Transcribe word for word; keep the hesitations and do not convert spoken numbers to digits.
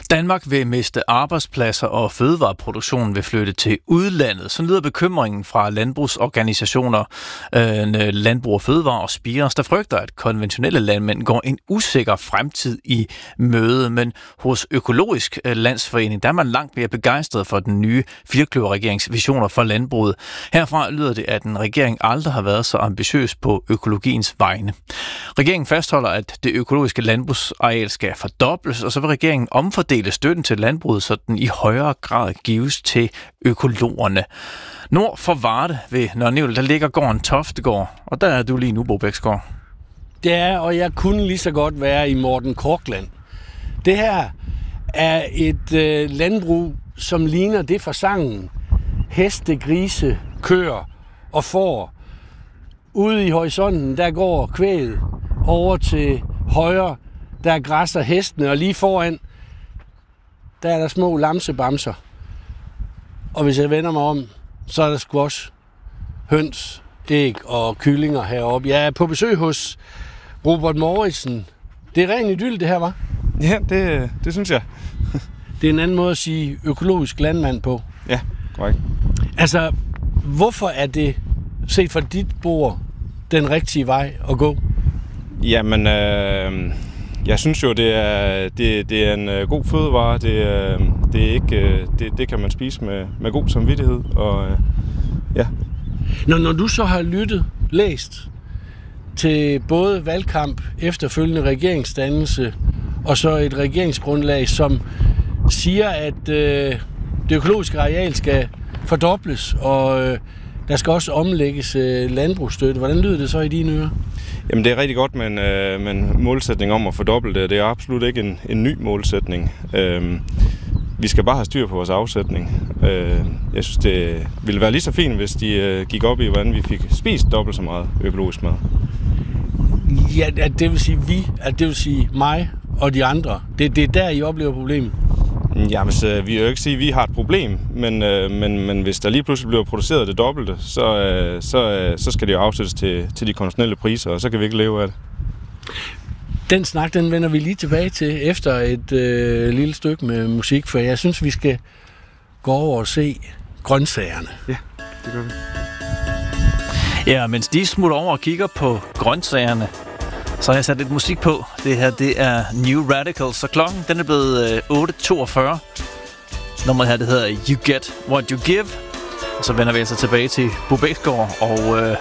Danmark vil miste arbejdspladser, og fødevareproduktionen vil flytte til udlandet. Så lyder bekymringen fra landbrugsorganisationer, øh, Landbrug og Fødevare og Spiros, der frygter, at konventionelle landmænd går en usikker fremtid i møde. Men hos Økologisk Landsforening, der er man langt mere begejstret for den nye firekløverregerings visioner for landbruget. Herfra lyder det, at en regering aldrig har været så ambitiøs på økologiens vegne. Regeringen fastholder, at det økologiske landbrugsareal skal fordobles, og så vil regeringen omfordele støtten til landbruget, så den i højere grad gives til økologerne. Nord for Varde ved Nørre, der ligger gården Toftegård, og der er du lige nu, Bo Bæksgaard. Det er, og jeg kunne lige så godt være i Morten Korkland. Det her er et øh, landbrug, som ligner det fra sangen. Heste, grise, køer og får. Ude i horisonten, der går kvæget over til højre, der græsser hestene, og lige foran, der er der små lamsebamser. Og hvis jeg vender mig om, så er der sgu også høns, æg og kyllinger heroppe. Jeg er på besøg hos Robert Mouritsen. Det er ren idyll, det her, hva'? Ja, det, det synes jeg. Det er en anden måde at sige økologisk landmand på. Ja, korrekt. Altså, hvorfor er det, set fra dit bord, den rigtige vej at gå? Jamen, øh, jeg synes jo, det er, det, det er en øh, god fødevare. Det, øh, det, er ikke, øh, det, det kan man spise med, med god samvittighed. Og, øh, ja. Når, når du så har lyttet, læst til både valgkamp, efterfølgende regeringsdannelse og så et regeringsgrundlag, som siger, at øh, det økologiske areal skal fordobles, og øh, der skal også omlægges øh, landbrugsstøtte. Hvordan lyder det så i dine ører? Jamen, det er rigtig godt med en, øh, med en målsætning om at fordoble det. Det er absolut ikke en, en ny målsætning. Øh, vi skal bare have styr på vores afsætning. Øh, jeg synes, det ville være lige så fint, hvis de øh, gik op i, hvordan vi fik spist dobbelt så meget økologisk mad. Ja, det vil sige vi, at det vil sige mig og de andre. Det, det er der, I oplever problemet. Jamen, så vi vil jo ikke sige, at vi har et problem, men, øh, men, men hvis der lige pludselig bliver produceret det dobbelte, så, øh, så, øh, så skal det jo afsættes til, til de konventionelle priser, og så kan vi ikke leve af det. Den snak, den vender vi lige tilbage til efter et øh, lille stykke med musik, for jeg synes, vi skal gå over og se grøntsagerne. Ja, det gør vi. Ja, mens de smutter over og kigger på grøntsagerne, så har jeg sat lidt musik på. Det her, det er New Radicals, så klokken den er blevet øh, otte toogfyrre. Nummeret her, det hedder You Get What You Give. Og så vender vi altså tilbage til Bo Bæksgaard og øh,